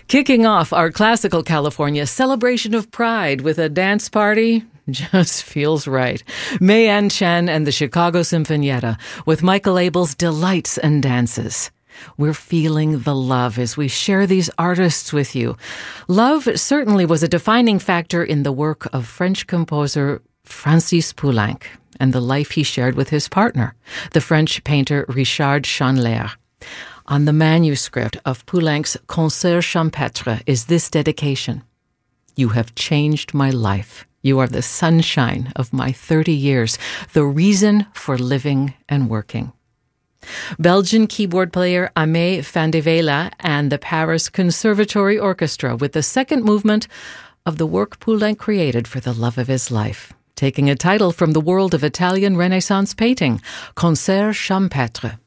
Kicking off our classical California celebration of pride with a dance party just feels right. May-Ann Chen and the Chicago Sinfonietta with Michael Abel's Delights and Dances. We're feeling the love as we share these artists with you. Love certainly was a defining factor in the work of French composer Francis Poulenc and the life he shared with his partner, the French painter Richard Chandler. On the manuscript of Poulenc's Concert Champêtre is this dedication. You have changed my life. You are the sunshine of my 30 years, the reason for living and working. Belgian keyboard player Aimé van de Vela and the Paris Conservatory Orchestra with the second movement of the work Poulenc created for the love of his life, taking a title from the world of Italian Renaissance painting, Concert Champêtre.